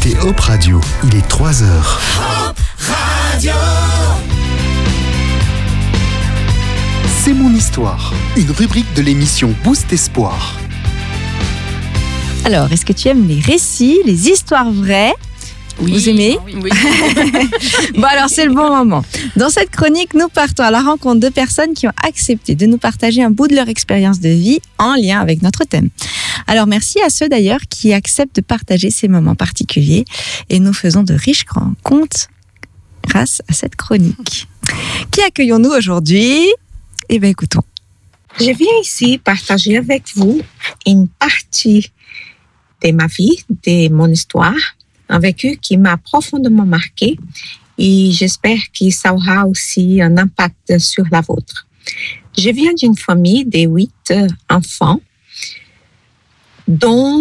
écoutez Hop Radio, il est 3h. Hop Radio. C'est mon histoire, une rubrique de l'émission Boost Espoir. Alors, est-ce que tu aimes les récits, les histoires vraies ? Oui. Vous aimez ? Oui. Bon, alors c'est le bon moment. Dans cette chronique, nous partons à la rencontre de personnes qui ont accepté de nous partager un bout de leur expérience de vie en lien avec notre thème. Alors, merci à ceux d'ailleurs qui acceptent de partager ces moments particuliers et nous faisons de riches rencontres grâce à cette chronique. Qui accueillons-nous aujourd'hui ? Eh bien, écoutons. Je viens ici partager avec vous une partie de ma vie, de mon histoire, un vécu qui m'a profondément marqué et j'espère que ça aura aussi un impact sur la vôtre. Je viens d'une famille de 8 enfants dont,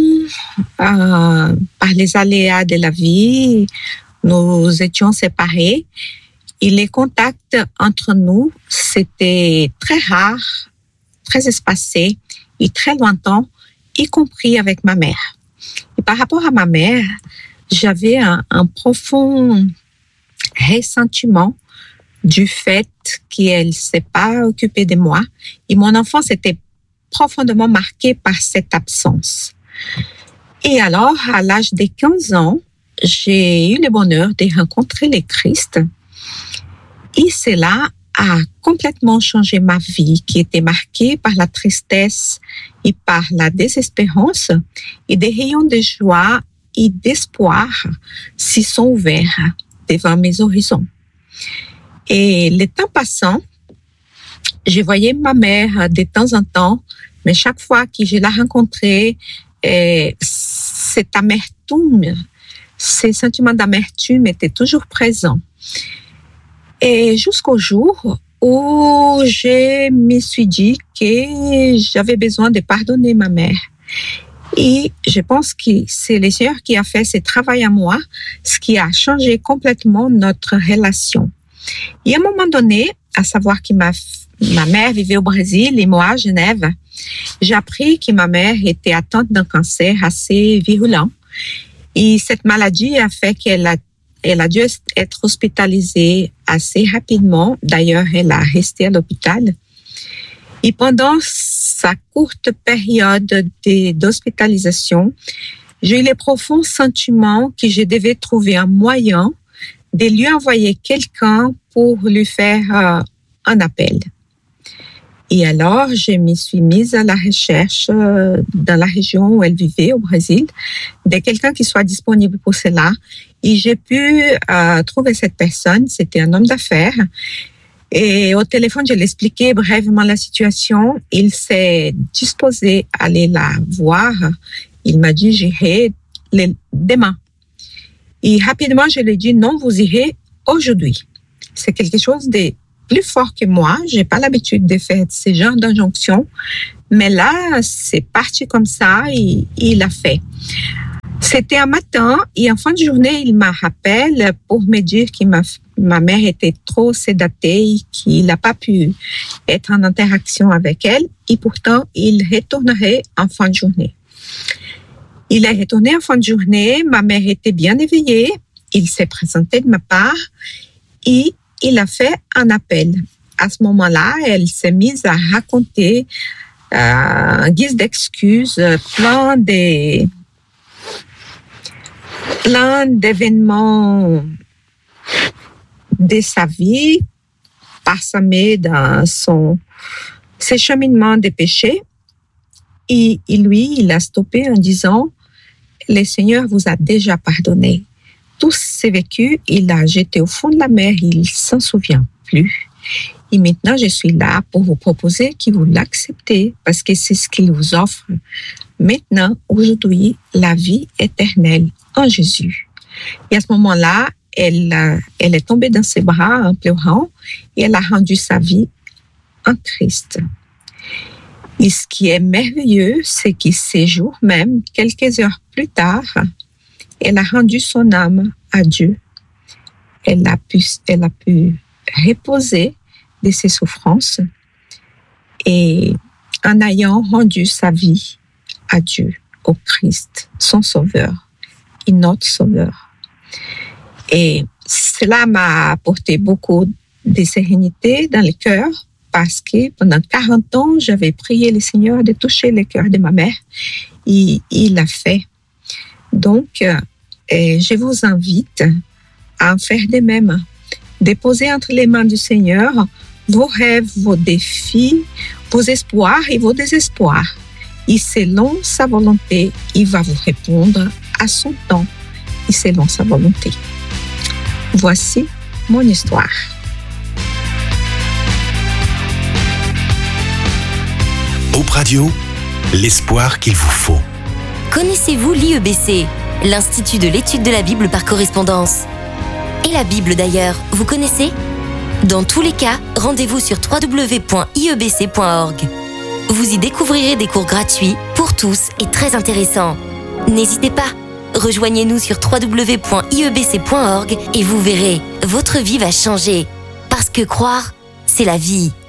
par les aléas de la vie, nous étions séparés et les contacts entre nous, c'était très rare, très espacé et très lointain, y compris avec ma mère. Et par rapport à ma mère, j'avais un profond ressentiment du fait qu'elle ne s'est pas occupée de moi. Et mon enfance était profondément marquée par cette absence. Et alors, à l'âge de 15 ans, j'ai eu le bonheur de rencontrer le Christ. Et cela a complètement changé ma vie, qui était marquée par la tristesse et par la désespérance, et des rayons de joie et d'espoir s'y sont ouverts devant mes horizons. Et le temps passant, je voyais ma mère de temps en temps, mais chaque fois que je la rencontrais, cette amertume, ces sentiments d'amertume étaient toujours présents. Et jusqu'au jour où je me suis dit que j'avais besoin de pardonner ma mère. Et je pense que c'est le Seigneur qui a fait ce travail à moi, ce qui a changé complètement notre relation. Et à un moment donné, à savoir que ma mère vivait au Brésil et moi à Genève, j'ai appris que ma mère était atteinte d'un cancer assez virulent. Et cette maladie a fait qu'elle a dû être hospitalisée assez rapidement. D'ailleurs, elle a resté à l'hôpital. Et pendant sa courte période d'hospitalisation, j'ai eu le profond sentiment que je devais trouver un moyen de lui envoyer quelqu'un pour lui faire un appel. Et alors, je me suis mise à la recherche dans la région où elle vivait, au Brésil, de quelqu'un qui soit disponible pour cela. Et j'ai pu trouver cette personne, c'était un homme d'affaires. Et au téléphone, je lui ai expliqué brièvement la situation. Il s'est disposé à aller la voir. Il m'a dit, j'irai demain. Et rapidement, je lui ai dit, non, vous irez aujourd'hui. C'est quelque chose de plus fort que moi. J'ai pas l'habitude de faire ce genre d'injonction. Mais là, c'est parti comme ça et il l'a fait. C'était un matin et en fin de journée, il m'a rappelé pour me dire que ma mère était trop sédatée, qu'il n'a pas pu être en interaction avec elle et pourtant, il retournerait en fin de journée. Il est retourné en fin de journée, ma mère était bien éveillée, il s'est présenté de ma part et il a fait un appel. À ce moment-là, elle s'est mise à raconter en guise d'excuses plein d'événements de sa vie, parsemés dans ses cheminements de péché. Et lui, il a stoppé en disant, le Seigneur vous a déjà pardonné. Tous ces vécus, il a jeté au fond de la mer, il ne s'en souvient plus. Et maintenant, je suis là pour vous proposer que vous l'acceptez, parce que c'est ce qu'il vous offre. Maintenant, aujourd'hui, la vie éternelle en Jésus. Et à ce moment-là, elle est tombée dans ses bras en pleurant et elle a rendu sa vie en Christ. Et ce qui est merveilleux, c'est que ces jours même, quelques heures plus tard, elle a rendu son âme à Dieu. Elle a pu reposer de ses souffrances et en ayant rendu sa vie à Dieu, au Christ, son Sauveur. et notre Sauveur. Et cela m'a apporté beaucoup de sérénité dans le cœur parce que pendant 40 ans, j'avais prié le Seigneur de toucher le cœur de ma mère et il l'a fait. Donc, je vous invite à en faire de même. Déposez entre les mains du Seigneur vos rêves, vos défis, vos espoirs et vos désespoirs. Et selon sa volonté, il va vous répondre à son temps et selon sa volonté. Voici mon histoire. Hope Radio, l'espoir qu'il vous faut. Connaissez-vous l'IEBC, l'Institut de l'étude de la Bible par correspondance? Et la Bible d'ailleurs, vous connaissez? Dans tous les cas, rendez-vous sur www.iebc.org. Vous y découvrirez des cours gratuits pour tous et très intéressants. N'hésitez pas, rejoignez-nous sur www.iebc.org et vous verrez, votre vie va changer. Parce que croire, c'est la vie.